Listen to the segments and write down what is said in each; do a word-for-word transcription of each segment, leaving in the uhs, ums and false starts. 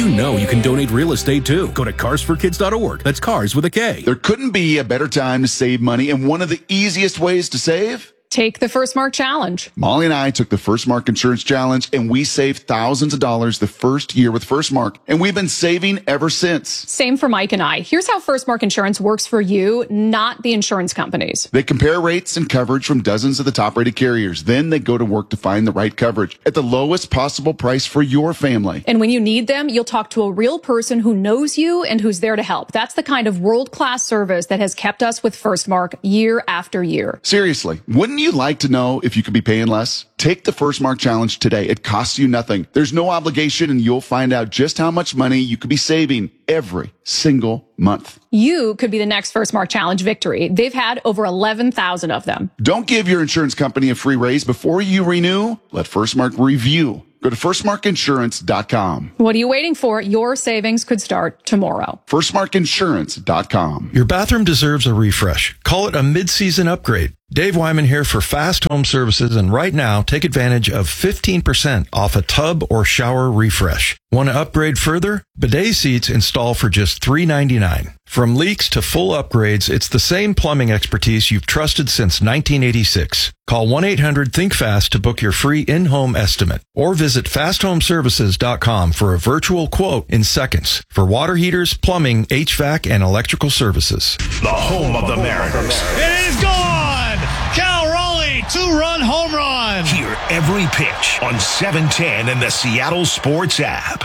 you know you can donate real estate too. Go to cars for kids dot org. That's cars with a K. There couldn't be a better time to save money, and one of the easiest ways to save? Take the First Mark Challenge. Molly and I took the First Mark Insurance Challenge, and we saved thousands of dollars the first year with First Mark, and we've been saving ever since. Same for Mike and I. Here's how First Mark Insurance works for you, not the insurance companies. They compare rates and coverage from dozens of the top-rated carriers. Then they go to work to find the right coverage at the lowest possible price for your family. And when you need them, you'll talk to a real person who knows you and who's there to help. That's the kind of world-class service that has kept us with First Mark year after year. Seriously, wouldn't you like to know if you could be paying less? Take the First Mark Challenge today. It costs you nothing. There's no obligation, and you'll find out just how much money you could be saving every single month. You could be the next First Mark Challenge victory. They've had over eleven thousand of them. Don't give your insurance company a free raise before you renew. Let First Mark review. Go to first mark insurance dot com. What are you waiting for? Your savings could start tomorrow. first mark insurance dot com. Your bathroom deserves a refresh. Call it a mid-season upgrade. Dave Wyman here for Fast Home Services, and right now, take advantage of fifteen percent off a tub or shower refresh. Want to upgrade further? Bidet seats install for just three ninety-nine. From leaks to full upgrades, it's the same plumbing expertise you've trusted since nineteen eighty-six. Call one eight hundred think fast to book your free in-home estimate, or visit fast home services dot com for a virtual quote in seconds for water heaters, plumbing, H V A C, and electrical services. The home of the Mariners. It is gone! Cal Raleigh, two-run home run! Hear every pitch on seven ten and the Seattle Sports app.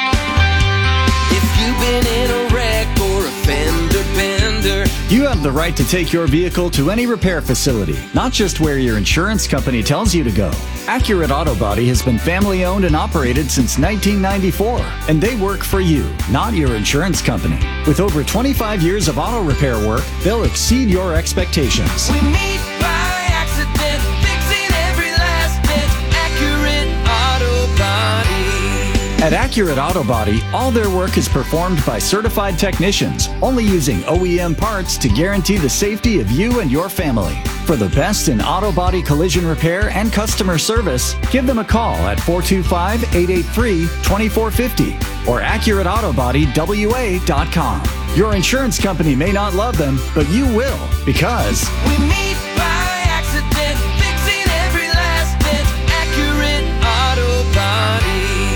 If you've been in a wreck or a fender bender, you have the right to take your vehicle to any repair facility, not just where your insurance company tells you to go. Accurate Auto Body has been family owned and operated since nineteen ninety-four, and they work for you, not your insurance company. With over twenty-five years of auto repair work, they'll exceed your expectations. we meet by accident, fixing every last bit. Accurate Auto Body. At Accurate Auto Body, all their work is performed by certified technicians, only using O E M parts to guarantee the safety of you and your family. For the best in auto body collision repair and customer service, give them a call at four two five, eight eight three, two four five zero or accurate auto body w a dot com. Your insurance company may not love them, but you will, because we meet by accident, fixing every last bit. Accurate Auto Body.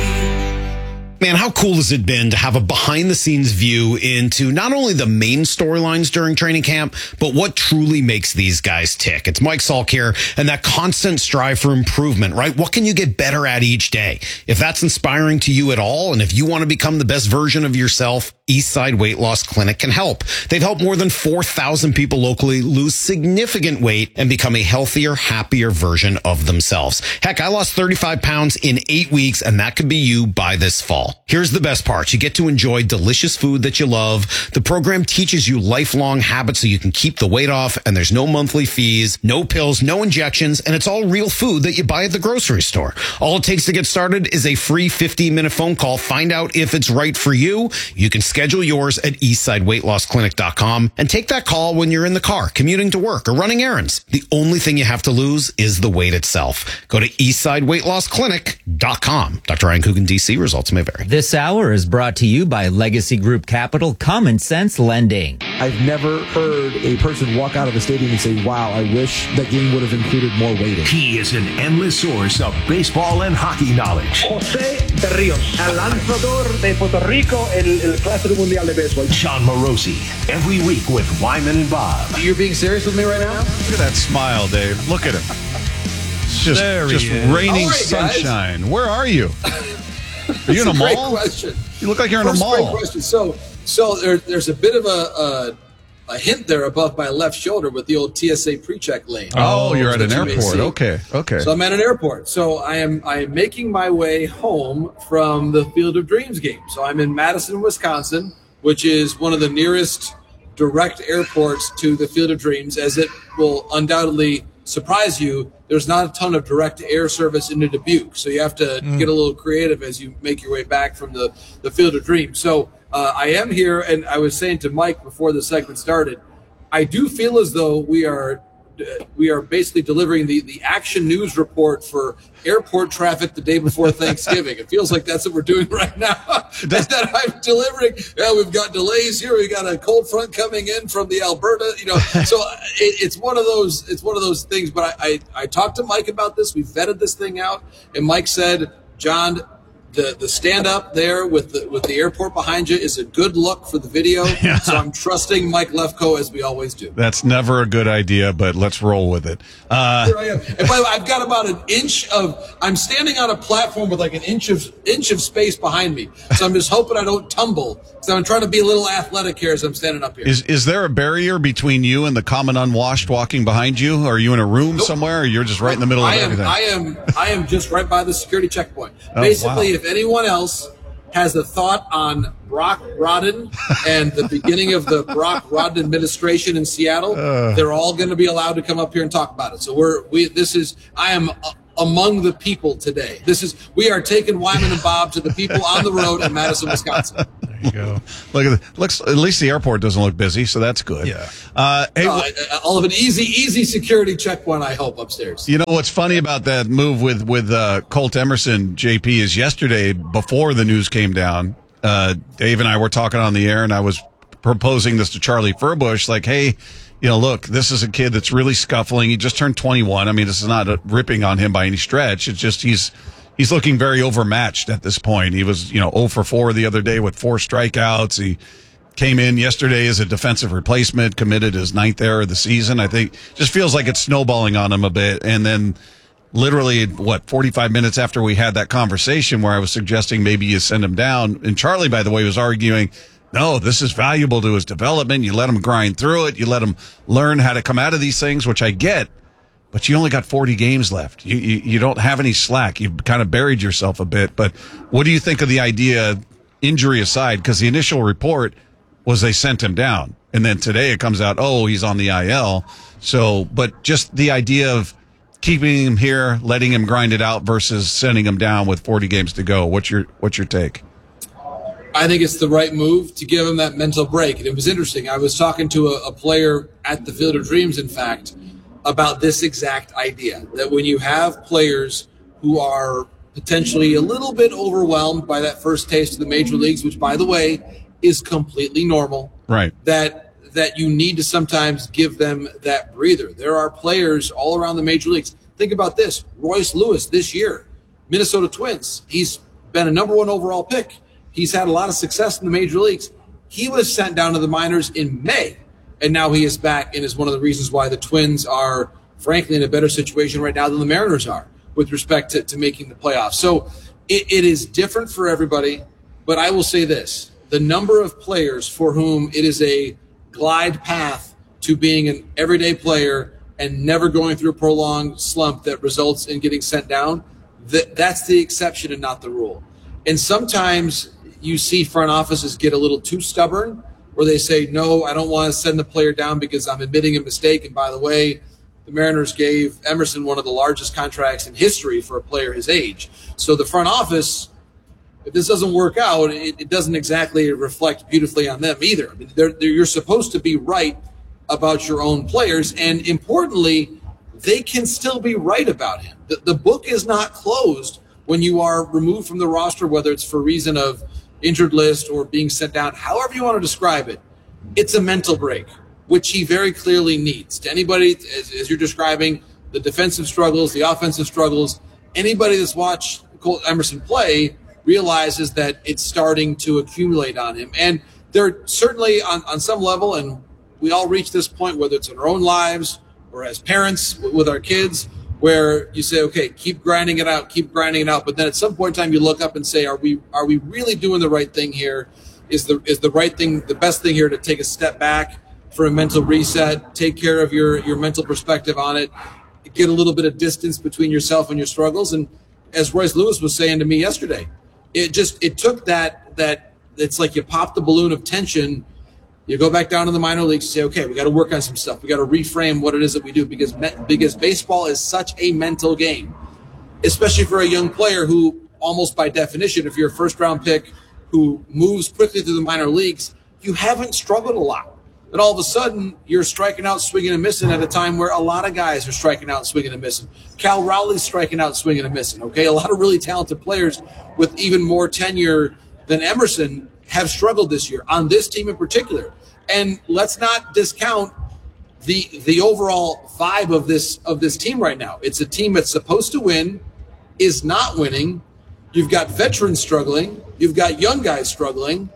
Man, how cool has it been to have a behind-the-scenes view into not only the main storylines during training camp, but what truly makes these guys tick? It's Mike Salk here, and that constant strive for improvement, right? What can you get better at each day? If that's inspiring to you at all, and if you want to become the best version of yourself, Eastside Weight Loss Clinic can help. They've helped more than four thousand people locally lose significant weight and become a healthier, happier version of themselves. Heck, I lost thirty-five pounds in eight weeks, and that could be you by this fall. Here's the best part. You get to enjoy delicious food that you love. The program teaches you lifelong habits so you can keep the weight off, and there's no monthly fees, no pills, no injections, and it's all real food that you buy at the grocery store. All it takes to get started is a free fifteen minute phone call. Find out if it's right for you. You can schedule yours at eastside weight loss clinic dot com and take that call when you're in the car, commuting to work, or running errands. The only thing you have to lose is the weight itself. Go to eastside weight loss clinic dot com. Doctor Ryan Coogan, D C. Results may vary. This hour is brought to you by Legacy Group Capital Common Sense Lending. I've never heard a person walk out of the stadium and say, wow, I wish that game would have included more weighting. He is an endless source of baseball and hockey knowledge. José de Ríos, el lanzador de Puerto Rico, el, el Clásico Mundial de Béisbol. Sean Morosi, every week with Wyman and Bob. You're being serious with me right now? Look at that smile, Dave. Look at him. It's just, just raining right, sunshine. Guys? Where are you? Are you in a, a great mall? Question. You look like you're First, in a mall. Great question. So, so there, there's a bit of a, a a hint there above my left shoulder with the old T S A pre-check lane. Oh, you're at an airport. Okay, okay. So I'm at an airport. So I am I am making my way home from the Field of Dreams game. So I'm in Madison, Wisconsin, which is one of the nearest direct airports to the Field of Dreams, as it will undoubtedly surprise you. There's not a ton of direct air service into Dubuque, so you have to mm. get a little creative as you make your way back from the, the Field of Dreams. So uh, I am here, and I was saying to Mike before the segment started, I do feel as though we are uh, we are basically delivering the, the action news report for airport traffic the day before Thanksgiving. It feels like that's what we're doing right now. That's that I'm delivering. Yeah, we've got delays here. We got a cold front coming in from the Alberta. You know, so it, it's one of those. It's one of those things. But I, I I talked to Mike about this. We vetted this thing out, and Mike said, John, the the stand up there with the with the airport behind you is a good look for the video. Yeah. So I'm trusting Mike Lefko as we always do. That's never a good idea, but let's roll with it. Uh, Here I am. And by the way, I've got about an inch of. I'm standing on a platform with like an inch of inch of space behind me. So I'm just hoping I don't tumble. So I'm trying to be a little athletic here as I'm standing up here. Is is there a barrier between you and the common unwashed walking behind you? Are you in a room nope. somewhere, or you're just right in the middle of I am, everything? I am. I am just right by the security checkpoint. Oh, Basically, wow. if anyone else has a thought on Brock Rodden and the beginning of the Brock Rodden administration in Seattle, uh, they're all going to be allowed to come up here and talk about it. So we're we. This is. I am. Uh, among the people today. This is we are taking Wyman and Bob to the people on the road in Madison, Wisconsin. There you go. Look at the, looks. At least the airport doesn't look busy, so that's good. Yeah. Uh, hey, uh, all of an easy, easy security checkpoint. I hope upstairs. You know what's funny about that move with with uh, Colt Emerson, J P, is yesterday before the news came down. Uh, Dave and I were talking on the air, and I was proposing this to Charlie Furbush, like, hey. You know, look, this is a kid that's really scuffling. He just turned twenty-one. I mean, this is not a ripping on him by any stretch. It's just he's he's looking very overmatched at this point. He was, you know, zero for four the other day with four strikeouts. He came in yesterday as a defensive replacement, committed his ninth error of the season. I think just feels like it's snowballing on him a bit. And then literally, what, forty-five minutes after we had that conversation where I was suggesting maybe you send him down, and Charlie, by the way, was arguing, no, this is valuable to his development. You let him grind through it. You let him learn how to come out of these things, which I get, but you only got forty games left. You, you, you don't have any slack. You've kind of buried yourself a bit. But what do you think of the idea, injury aside? Because the initial report was they sent him down. And then today it comes out, oh, he's on the I L. So, but just the idea of keeping him here, letting him grind it out versus sending him down with forty games to go. What's your, what's your take? I think it's the right move to give him that mental break. And it was interesting. I was talking to a, a player at the Field of Dreams, in fact, about this exact idea, that when you have players who are potentially a little bit overwhelmed by that first taste of the major leagues, which, by the way, is completely normal, right? That that you need to sometimes give them that breather. There are players all around the major leagues. Think about this. Royce Lewis this year, Minnesota Twins. He's been a number one overall pick. He's had a lot of success in the major leagues. He was sent down to the minors in May, and now he is back and is one of the reasons why the Twins are, frankly, in a better situation right now than the Mariners are with respect to, to making the playoffs. So it, it is different for everybody, but I will say this. The number of players for whom it is a glide path to being an everyday player and never going through a prolonged slump that results in getting sent down, that, that's the exception and not the rule. And sometimes you see front offices get a little too stubborn where they say, no, I don't want to send the player down because I'm admitting a mistake. And by the way, the Mariners gave Emerson one of the largest contracts in history for a player his age. So the front office, if this doesn't work out, it, it doesn't exactly reflect beautifully on them either. I mean, they're, they're, you're supposed to be right about your own players. And importantly, they can still be right about him. The, the book is not closed when you are removed from the roster, whether it's for reason of injured list or being sent down, however you want to describe it. It's a mental break, which he very clearly needs. To anybody, as, as you're describing, the defensive struggles, the offensive struggles, anybody that's watched Colt Emerson play realizes that it's starting to accumulate on him. And they're certainly on, on some level, and we all reach this point, whether it's in our own lives or as parents with our kids, where you say, okay, keep grinding it out, keep grinding it out. But then at some point in time, you look up and say, are we are we really doing the right thing here? Is the is the right thing, the best thing here to take a step back for a mental reset, take care of your, your mental perspective on it, get a little bit of distance between yourself and your struggles. And as Royce Lewis was saying to me yesterday, it just, it took that, that it's like you pop the balloon of tension. You go back down to the minor leagues and say, okay, we got to work on some stuff. We got to reframe what it is that we do because because baseball is such a mental game, especially for a young player who almost by definition, if you're a first round pick who moves quickly through the minor leagues, you haven't struggled a lot. And all of a sudden, you're striking out, swinging and missing at a time where a lot of guys are striking out, swinging and missing. Cal Rowley's striking out, swinging and missing, okay? A lot of really talented players with even more tenure than Emerson have struggled this year, on this team in particular. And let's not discount the the overall vibe of this of this team right now. It's a team that's supposed to win, is not winning. You've got veterans struggling. You've got young guys struggling.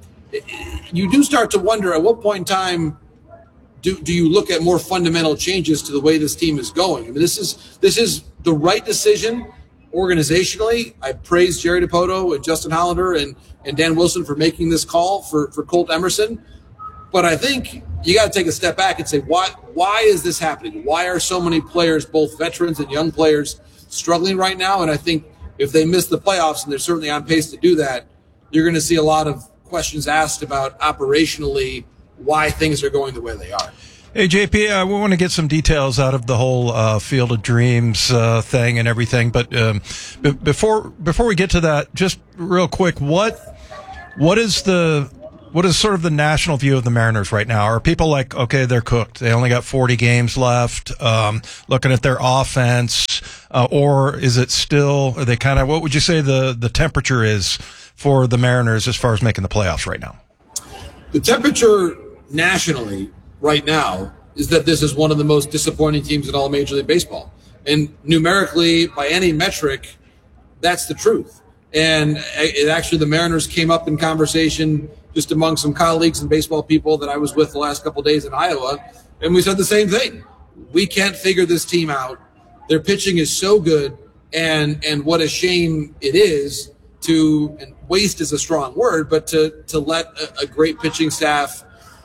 You do start to wonder at what point in time do, do you look at more fundamental changes to the way this team is going. I mean, this is this is the right decision organizationally. I praise Jerry Dipoto and Justin Hollander and, and Dan Wilson for making this call for, for Colt Emerson. But I think you got to take a step back and say, why why is this happening? Why are so many players, both veterans and young players, struggling right now? And I think if they miss the playoffs, and they're certainly on pace to do that, you're going to see a lot of questions asked about operationally why things are going the way they are. Hey, J P, uh, we want to get some details out of the whole uh, Field of Dreams uh, thing and everything. But um, b- before before we get to that, just real quick, what what is the what is sort of the national view of the Mariners right now? Are people like, okay, they're cooked, they only got forty games left, um, looking at their offense, uh, or is it still, are they kind of, what would you say the, the temperature is for the Mariners as far as making the playoffs right now? The temperature nationally right now is that this is one of the most disappointing teams in all of Major League Baseball. And numerically, by any metric, that's the truth. And it actually, the Mariners came up in conversation just among some colleagues and baseball people that I was with the last couple of days in Iowa, and we said the same thing. We can't figure this team out. Their pitching is so good, and and what a shame it is to, and waste is a strong word, but to, to let a, a great pitching staff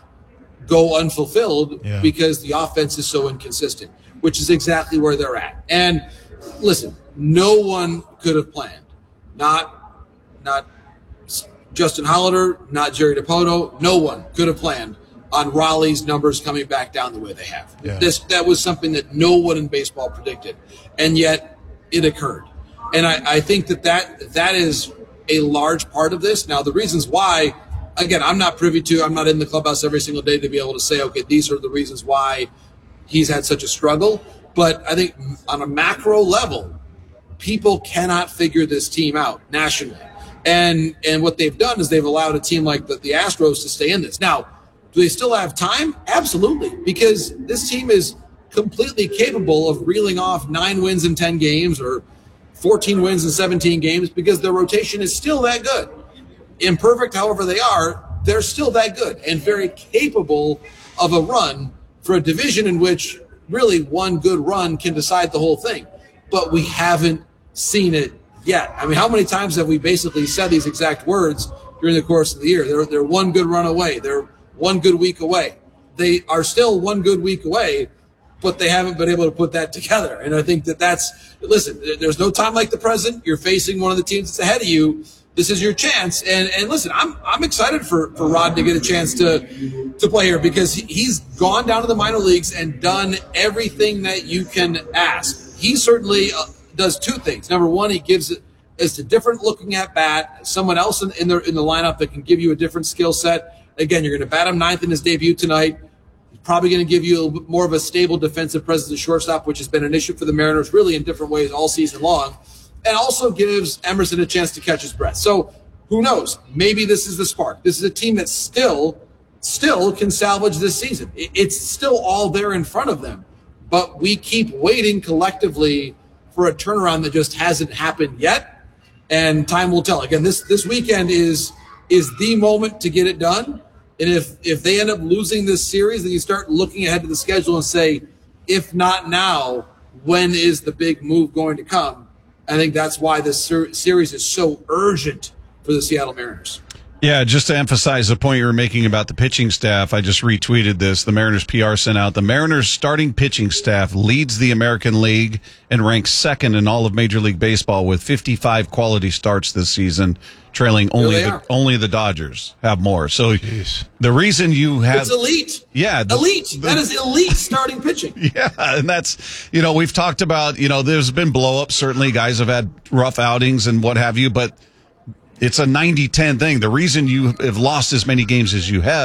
go unfulfilled yeah. because the offense is so inconsistent, which is exactly where they're at. And listen, no one could have planned, not not Justin Hollander, not Jerry Dipoto, no one could have planned on Raleigh's numbers coming back down the way they have. Yeah. This that was something that no one in baseball predicted, and yet it occurred. And I, I think that, that that is a large part of this. Now, the reasons why, again, I'm not privy to, I'm not in the clubhouse every single day to be able to say, okay, these are the reasons why he's had such a struggle. But I think on a macro level, people cannot figure this team out nationally. And and what they've done is they've allowed a team like the, the Astros to stay in this. Now, do they still have time? Absolutely, because this team is completely capable of reeling off nine wins in ten games or fourteen wins in seventeen games because their rotation is still that good. Imperfect, however they are, they're still that good and very capable of a run for a division in which really one good run can decide the whole thing. But we haven't seen it yet. I mean, how many times have we basically said these exact words during the course of the year? They're, they're one good run away. They're one good week away. They are still one good week away, but they haven't been able to put that together. And I think that that's, listen, there's no time like the present. You're facing one of the teams that's ahead of you. This is your chance. And and listen, I'm I'm excited for, for Rod to get a chance to to play here because he's gone down to the minor leagues and done everything that you can ask. He certainly uh, does two things. Number one, he gives it as a different looking at bat, someone else in, in the in the lineup that can give you a different skill set. Again, you're going to bat him ninth in his debut tonight. He's probably going to give you a little bit more of a stable defensive presence at shortstop, which has been an issue for the Mariners really in different ways all season long. And also gives Emerson a chance to catch his breath. So who knows? Maybe this is the spark. This is a team that still, still can salvage this season. It's still all there in front of them. But we keep waiting collectively for a turnaround that just hasn't happened yet. And time will tell. Again, this this weekend is is the moment to get it done. And if if they end up losing this series, then you start looking ahead to the schedule and say, if not now, when is the big move going to come? I think that's why this ser- series is so urgent for the Seattle Mariners. Yeah, just to emphasize the point you were making about the pitching staff, I just retweeted this. The Mariners P R sent out, the Mariners starting pitching staff leads the American League and ranks second in all of Major League Baseball with fifty-five quality starts this season, trailing only the, only the Dodgers have more. So Jeez. The reason you have... It's elite. Yeah. The, elite. The, that is elite starting pitching. Yeah, and that's, you know, we've talked about, you know, there's been blow-ups. Certainly guys have had rough outings and what have you, but it's a ninety ten thing. The reason you have lost as many games as you have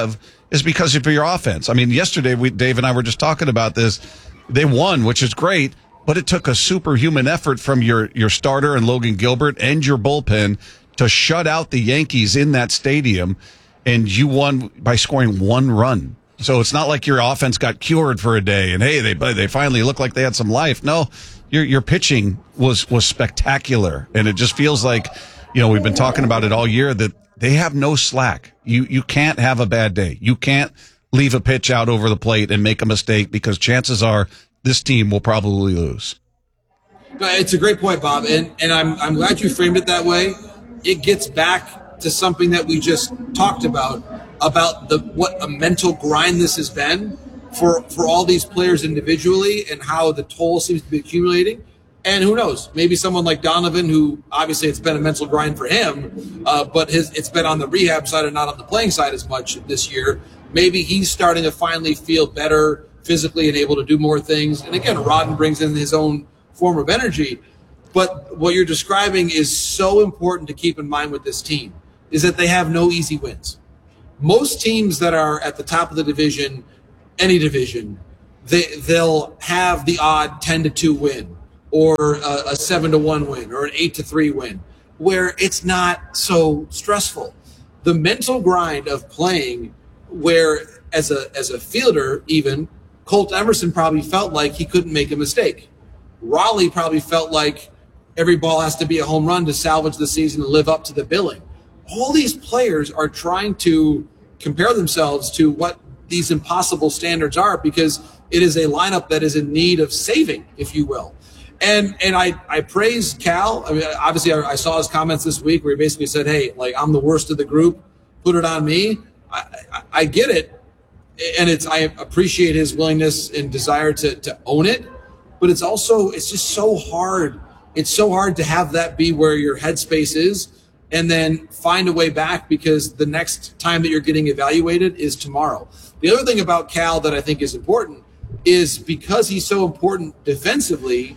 is because of your offense. I mean, yesterday, we, Dave and I were just talking about this. They won, which is great, but it took a superhuman effort from your, your starter and Logan Gilbert and your bullpen to shut out the Yankees in that stadium, and you won by scoring one run. So it's not like your offense got cured for a day and, hey, they they finally looked like they had some life. No, your your pitching was was spectacular, and it just feels like, you know, we've been talking about it all year, that they have no slack. You you can't have a bad day. You can't leave a pitch out over the plate and make a mistake, because chances are this team will probably lose. It's a great point, Bob, and and I'm I'm glad you framed it that way. It gets back to something that we just talked about, about the what a mental grind this has been for, for all these players individually, and how the toll seems to be accumulating. And who knows, maybe someone like Donovan, who obviously it's been a mental grind for him, uh, but his it's been on the rehab side and not on the playing side as much this year. Maybe he's starting to finally feel better physically and able to do more things. And again, Rodden brings in his own form of energy. But what you're describing is so important to keep in mind with this team, is that they have no easy wins. Most teams that are at the top of the division, any division, they, they'll have the odd ten to two win, or a, a seven to one win, or an eight to three win, where it's not so stressful. The mental grind of playing, where as a as a fielder even, Colt Emerson probably felt like he couldn't make a mistake. Raleigh probably felt like every ball has to be a home run to salvage the season and live up to the billing. All these players are trying to compare themselves to what these impossible standards are, because it is a lineup that is in need of saving, if you will. And and I, I praise Cal. I mean, obviously, I, I saw his comments this week where he basically said, hey, like, I'm the worst of the group. Put it on me. I, I, I get it. And it's I appreciate his willingness and desire to, to own it. But it's also, it's just so hard. It's so hard to have that be where your headspace is, and then find a way back, because the next time that you're getting evaluated is tomorrow. The other thing about Cal that I think is important is, because he's so important defensively,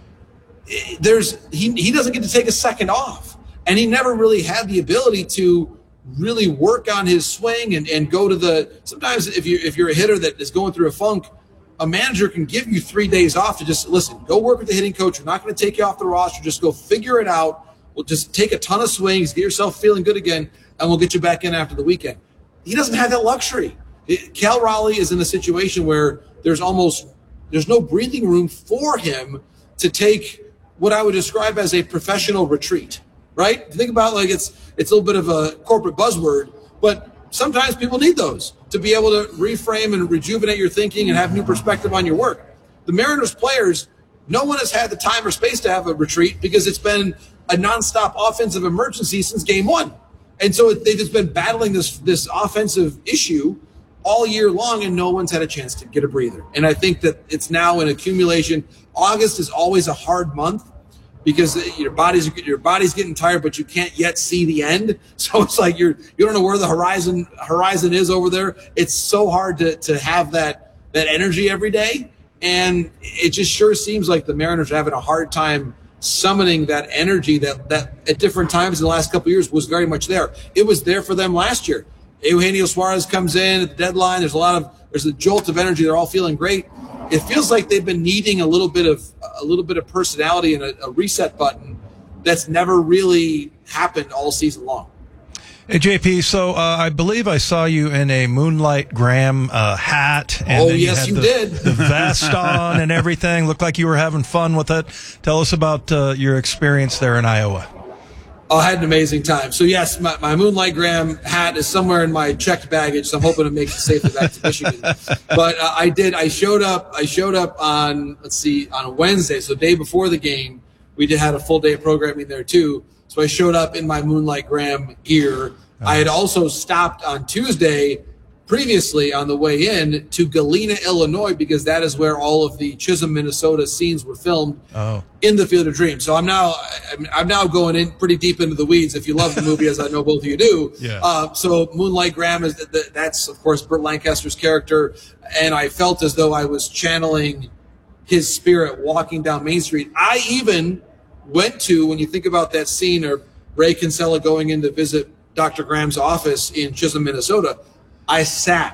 there's he, he doesn't get to take a second off. And he never really had the ability to really work on his swing and, and go to the – sometimes if, you, if you're a hitter that is going through a funk, a manager can give you three days off to just, listen, go work with the hitting coach. We're not going to take you off the roster. Just go figure it out. We'll just take a ton of swings, get yourself feeling good again, and we'll get you back in after the weekend. He doesn't have that luxury. It, Cal Raleigh is in a situation where there's almost there's no breathing room for him to take what I would describe as a professional retreat, right? Think about, like, it's it's a little bit of a corporate buzzword, but sometimes people need those to be able to reframe and rejuvenate your thinking and have new perspective on your work. The Mariners players, no one has had the time or space to have a retreat, because it's been a nonstop offensive emergency since game one. And so they've just been battling this, this offensive issue all year long, and no one's had a chance to get a breather. And I think that it's now an accumulation. August is always a hard month, because your body's your body's getting tired, but you can't yet see the end. So it's like you're you don't know where the horizon horizon is over there. It's so hard to to have that that energy every day, and it just sure seems like the Mariners are having a hard time summoning that energy that that at different times in the last couple of years was very much there. It was there for them last year. Eugenio Suarez comes in at the deadline. There's a lot of there's a jolt of energy. They're all feeling great. It feels like they've been needing a little bit of a little bit of personality and a, a reset button that's never really happened all season long. Hey, J P, so uh, I believe I saw you in a Moonlight Graham uh, hat. And oh, then you yes, had you the, did. The vest on and everything. Looked like you were having fun with it. Tell us about uh, your experience there in Iowa. Oh, I had an amazing time. So, yes, my, my Moonlight Graham hat is somewhere in my checked baggage, so I'm hoping to make it safely back to Michigan. But uh, I did. I showed up. I showed up on, let's see, on Wednesday, so day before the game. We did had a full day of programming there, too. So I showed up in my Moonlight Graham gear. Nice. I had also stopped on Tuesday previously on the way in to Galena, Illinois, because that is where all of the Chisholm, Minnesota scenes were filmed oh. in the Field of Dreams. So I'm now I'm now going in pretty deep into the weeds. If you love the movie, as I know both of you do, yeah. uh, so Moonlight Graham is the, that's of course Burt Lancaster's character, and I felt as though I was channeling his spirit walking down Main Street. I even went to, when you think about that scene of Ray Kinsella going in to visit Doctor Graham's office in Chisholm, Minnesota, I sat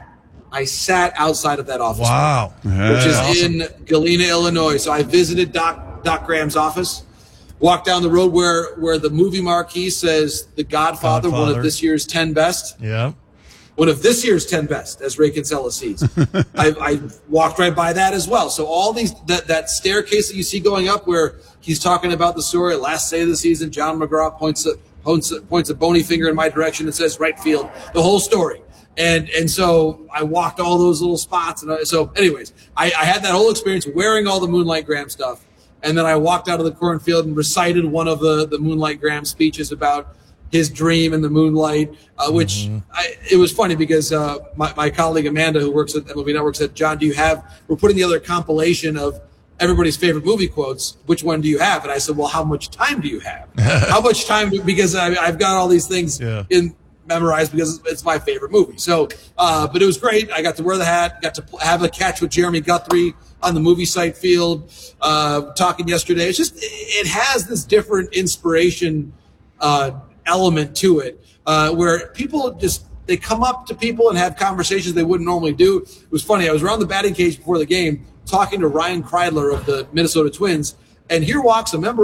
I sat outside of that office. Wow. Which is awesome. in Galena, Illinois. So I visited Doc Doc Graham's office, walked down the road where, where the movie marquee says The Godfather, Godfather. one of this year's ten best. Yeah. One of this year's ten best, as Ray Kinsella sees. I, I walked right by that as well. So all these, that, that staircase that you see going up where he's talking about the story, last day of the season, John McGraw points a, points a, points a bony finger in my direction and says right field, the whole story. And and so I walked all those little spots. And I, so anyways, I, I had that whole experience wearing all the Moonlight Graham stuff. And then I walked out of the cornfield and recited one of the, the Moonlight Graham speeches about his dream in the moonlight, uh, which mm-hmm. I, it was funny because uh, my, my colleague Amanda, who works at M L B Network, said, John, do you have, we're putting together a compilation of everybody's favorite movie quotes. Which one do you have? And I said, well, how much time do you have? How much time? Do, because I, I've got all these things yeah. in memorized because it's my favorite movie. So, uh, but it was great. I got to wear the hat, got to have a catch with Jeremy Guthrie on the movie site field, uh, talking yesterday. It's just, it has this different inspiration, uh, element to it, uh, where people just, they come up to people and have conversations they wouldn't normally do. It was funny. I was around the batting cage before the game talking to Ryan Kreidler of the Minnesota Twins, and here walks a member